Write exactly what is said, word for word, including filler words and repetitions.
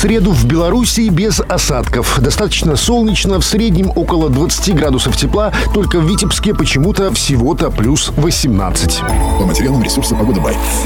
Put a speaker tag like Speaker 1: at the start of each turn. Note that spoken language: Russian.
Speaker 1: среду в Белоруссии без осадков. Достаточно солнечно, в среднем около двадцати градусов тепла, только в Витебске почему-то всего-то плюс восемнадцать.
Speaker 2: По материалам ресурса «Погода Бай».